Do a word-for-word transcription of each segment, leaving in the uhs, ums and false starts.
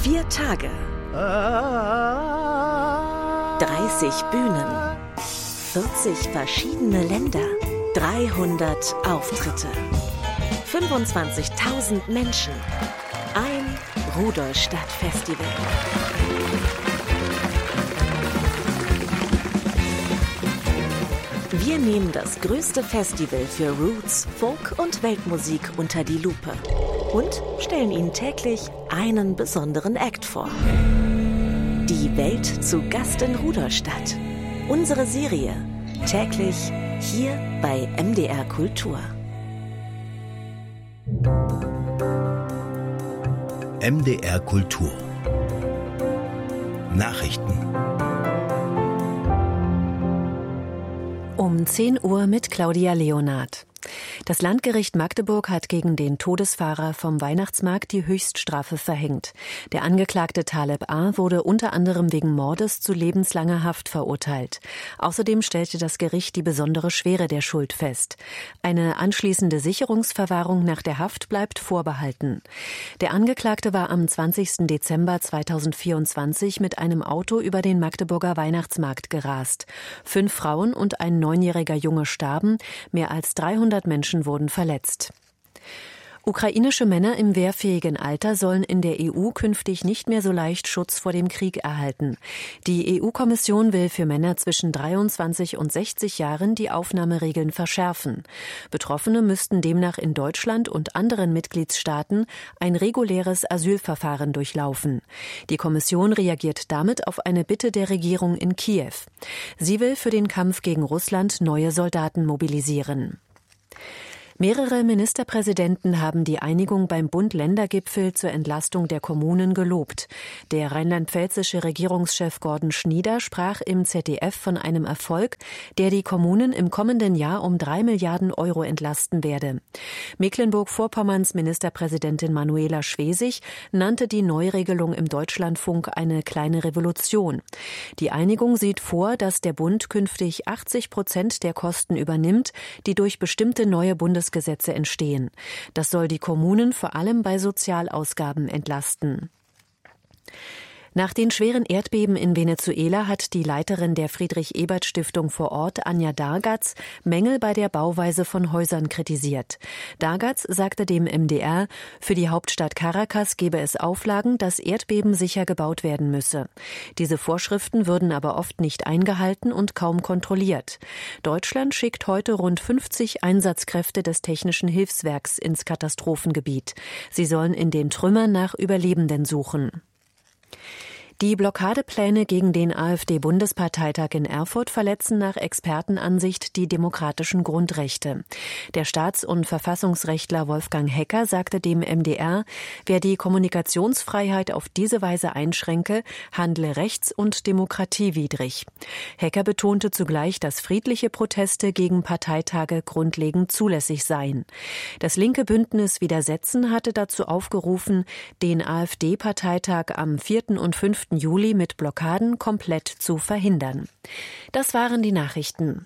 Vier Tage. dreißig Bühnen. vierzig verschiedene Länder. dreihundert Auftritte. fünfundzwanzigtausend Menschen. Ein Rudolstadt-Festival. Wir nehmen das größte Festival für Roots, Folk und Weltmusik unter die Lupe und stellen Ihnen täglich einen besonderen Act vor. Die Welt zu Gast in Rudolstadt. Unsere Serie täglich hier bei M D R Kultur. M D R Kultur. Nachrichten. Um zehn Uhr mit Claudia Leonard. Das Landgericht Magdeburg hat gegen den Todesfahrer vom Weihnachtsmarkt die Höchststrafe verhängt. Der Angeklagte Taleb A. wurde unter anderem wegen Mordes zu lebenslanger Haft verurteilt. Außerdem stellte das Gericht die besondere Schwere der Schuld fest. Eine anschließende Sicherungsverwahrung nach der Haft bleibt vorbehalten. Der Angeklagte war am zwanzigsten Dezember zweitausendvierundzwanzig mit einem Auto über den Magdeburger Weihnachtsmarkt gerast. Fünf Frauen und ein neunjähriger Junge starben, mehr als dreihundert Menschen wurden verletzt. Ukrainische Männer im wehrfähigen Alter sollen in der E U künftig nicht mehr so leicht Schutz vor dem Krieg erhalten. Die E U-Kommission will für Männer zwischen dreiundzwanzig und sechzig Jahren die Aufnahmeregeln verschärfen. Betroffene müssten demnach in Deutschland und anderen Mitgliedstaaten ein reguläres Asylverfahren durchlaufen. Die Kommission reagiert damit auf eine Bitte der Regierung in Kiew. Sie will für den Kampf gegen Russland neue Soldaten mobilisieren. Mehrere Ministerpräsidenten haben die Einigung beim Bund-Länder-Gipfel zur Entlastung der Kommunen gelobt. Der rheinland-pfälzische Regierungschef Gordon Schnieder sprach im Z D F von einem Erfolg, der die Kommunen im kommenden Jahr um drei Milliarden Euro entlasten werde. Mecklenburg-Vorpommerns Ministerpräsidentin Manuela Schwesig nannte die Neuregelung im Deutschlandfunk eine kleine Revolution. Die Einigung sieht vor, dass der Bund künftig achtzig Prozent der Kosten übernimmt, die durch bestimmte neue Bundesgesetze entstehen. Das soll die Kommunen vor allem bei Sozialausgaben entlasten. Nach den schweren Erdbeben in Venezuela hat die Leiterin der Friedrich-Ebert-Stiftung vor Ort, Anja Dargatz, Mängel bei der Bauweise von Häusern kritisiert. Dargatz sagte dem M D R, für die Hauptstadt Caracas gebe es Auflagen, dass Erdbeben sicher gebaut werden müsse. Diese Vorschriften würden aber oft nicht eingehalten und kaum kontrolliert. Deutschland schickt heute rund fünfzig Einsatzkräfte des Technischen Hilfswerks ins Katastrophengebiet. Sie sollen in den Trümmern nach Überlebenden suchen. Die Blockadepläne gegen den AfD-Bundesparteitag in Erfurt verletzen nach Expertenansicht die demokratischen Grundrechte. Der Staats- und Verfassungsrechtler Wolfgang Hecker sagte dem M D R, wer die Kommunikationsfreiheit auf diese Weise einschränke, handle rechts- und demokratiewidrig. Hecker betonte zugleich, dass friedliche Proteste gegen Parteitage grundlegend zulässig seien. Das linke Bündnis Widersetzen hatte dazu aufgerufen, den AfD-Parteitag am vierten und fünften Juli mit Blockaden komplett zu verhindern. Das waren die Nachrichten.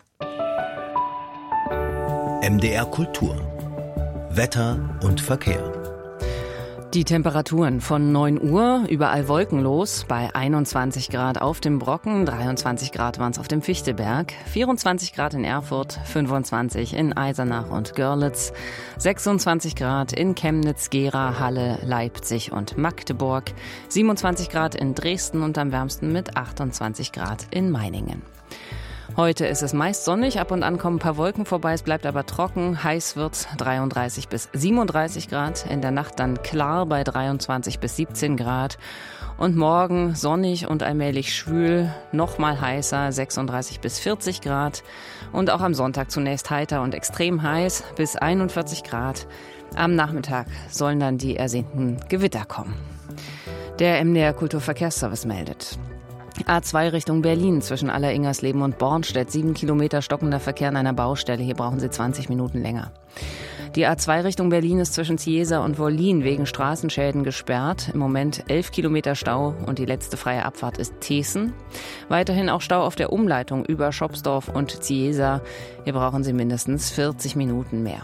M D R Kultur. Wetter und Verkehr. Die Temperaturen von neun Uhr, überall wolkenlos, bei einundzwanzig Grad auf dem Brocken, dreiundzwanzig Grad waren es auf dem Fichtelberg, vierundzwanzig Grad in Erfurt, fünfundzwanzig in Eisenach und Görlitz, sechsundzwanzig Grad in Chemnitz, Gera, Halle, Leipzig und Magdeburg, siebenundzwanzig Grad in Dresden und am wärmsten mit achtundzwanzig Grad in Meiningen. Heute ist es meist sonnig, ab und an kommen ein paar Wolken vorbei, es bleibt aber trocken, heiß wird's, dreiunddreißig bis siebenunddreißig Grad, in der Nacht dann klar bei dreiundzwanzig bis siebzehn Grad und morgen sonnig und allmählich schwül, nochmal heißer, sechsunddreißig bis vierzig Grad und auch am Sonntag zunächst heiter und extrem heiß bis einundvierzig Grad. Am Nachmittag sollen dann die ersehnten Gewitter kommen. Der M D R Kulturverkehrsservice meldet. A zwei Richtung Berlin zwischen Alleringersleben und Bornstedt. Sieben Kilometer stockender Verkehr an einer Baustelle. Hier brauchen Sie zwanzig Minuten länger. Die A zwei Richtung Berlin ist zwischen Ziesa und Wollin wegen Straßenschäden gesperrt. Im Moment elf Kilometer Stau und die letzte freie Abfahrt ist Thesen. Weiterhin auch Stau auf der Umleitung über Schopsdorf und Ziesa. Hier brauchen Sie mindestens vierzig Minuten mehr.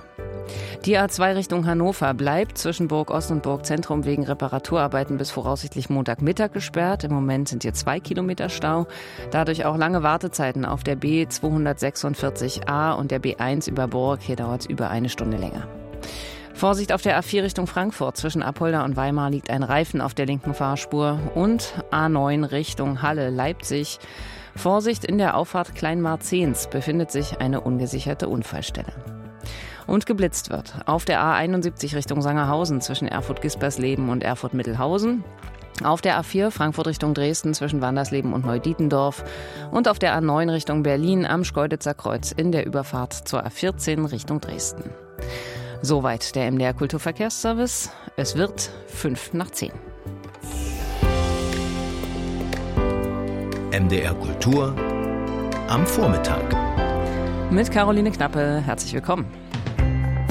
Die A zwei Richtung Hannover bleibt zwischen Burg Ost und Burg Zentrum wegen Reparaturarbeiten bis voraussichtlich Montagmittag gesperrt. Im Moment sind hier zwei Kilometer Stau. Dadurch auch lange Wartezeiten auf der B zweihundertsechsundvierzig A und der B eins über Burg. Hier dauert es über eine Stunde länger. Vorsicht auf der A vier Richtung Frankfurt. Zwischen Apolda und Weimar liegt ein Reifen auf der linken Fahrspur. Und A neun Richtung Halle-Leipzig. Vorsicht, in der Auffahrt Kleinmarzens befindet sich eine ungesicherte Unfallstelle. Und geblitzt wird auf der A einundsiebzig Richtung Sangerhausen zwischen Erfurt-Gispersleben und Erfurt-Mittelhausen. Auf der A vier Frankfurt Richtung Dresden zwischen Wandersleben und Neudietendorf. Und auf der A neun Richtung Berlin am Schkeuditzer Kreuz in der Überfahrt zur A vierzehn Richtung Dresden. Soweit der M D R Kulturverkehrsservice. Es wird fünf nach zehn. M D R Kultur am Vormittag. Mit Caroline Knappe. Herzlich willkommen.